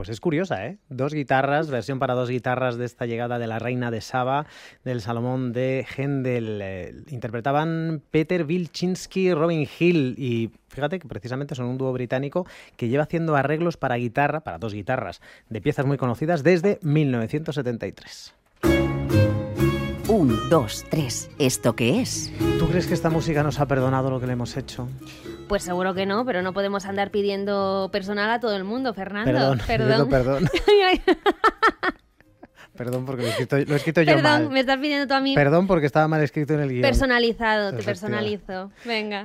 Pues es curiosa, ¿eh? 2 guitarras, versión para 2 guitarras de esta llegada de la Reina de Saba, del Salomón de Händel. Interpretaban Peter Wilczynski, Robin Hill, y fíjate que precisamente son un dúo británico que lleva haciendo arreglos para guitarra, para 2 guitarras, de piezas muy conocidas desde 1973. 1, 2, 3. ¿Esto qué es? ¿Tú crees que esta música nos ha perdonado lo que le hemos hecho? Pues seguro que no, pero no podemos andar pidiendo personal a todo el mundo, Fernando. Perdón. Perdón porque lo he escrito yo mal. Perdón, me estás pidiendo tú a mí. Perdón porque estaba mal escrito en el guión. Personalizado, te personalizo. Venga.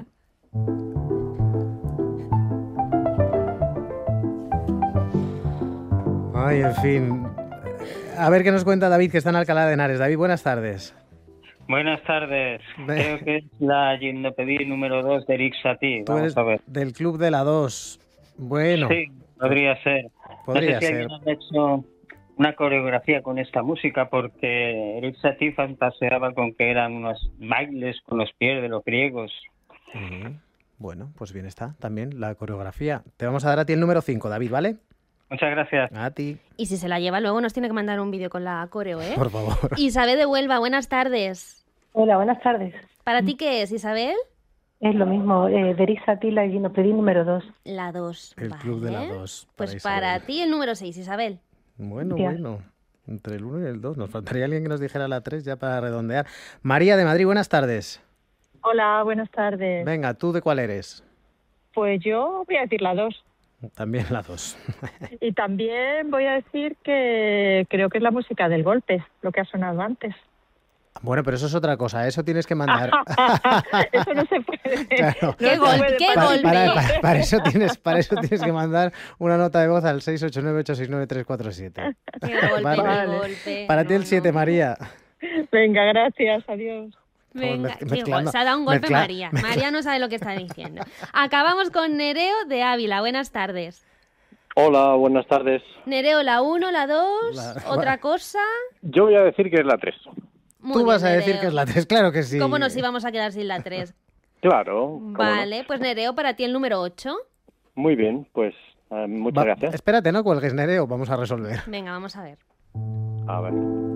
Ay, en fin. A ver qué nos cuenta David, que está en Alcalá de Henares. David, buenas tardes. Buenas tardes. Creo que es la Gimnopedí número 2 de Eric Satie. Vamos a ver. Del club de la 2. Bueno. Sí, podría ser. Podría no sé si ser. alguien ha hecho una coreografía con esta música, porque Eric Satie fantaseaba con que eran unos bailes con los pies de los griegos. Bueno, pues bien está también la coreografía. Te vamos a dar a ti el número 5, David, ¿vale? Muchas gracias. A ti. Y si se la lleva luego nos tiene que mandar un vídeo con la coreo, ¿eh? Por favor. Isabel de Huelva, buenas tardes. Hola, buenas tardes. ¿Para ti qué es, Isabel? Es lo mismo, de Eric Satie, la Gimnopedí número 2. La 2. El club de la 2. Pues para ti el número 6, Isabel. Bueno. Entre el 1 y el 2. Nos faltaría alguien que nos dijera la 3 ya para redondear. María de Madrid, buenas tardes. Hola, buenas tardes. Venga, ¿tú de cuál eres? Pues yo voy a decir la 2. También la 2. Y también voy a decir que creo que es la música del golpe, lo que ha sonado antes. Bueno, pero eso es otra cosa, eso tienes que mandar. Eso no se puede. Claro. ¿Qué golpe? Para eso tienes que mandar una nota de voz al 689-869-347. Golpe. Para ti el 7, María. Venga, gracias, adiós. Venga, se ha dado un golpe María. María no sabe lo que está diciendo. Acabamos con Nereo de Ávila. Buenas tardes. Hola, buenas tardes. Nereo, la 1, la 2, ¿otra cosa? Yo voy a decir que es la 3. Tú vas a decir que es la 3, claro que sí. ¿Cómo nos íbamos a quedar sin la 3? Claro. Vale, pues Nereo, para ti el número 8. Muy bien, pues muchas gracias. Espérate, no cuelgues, Nereo, vamos a resolver. Venga, vamos a ver. A ver.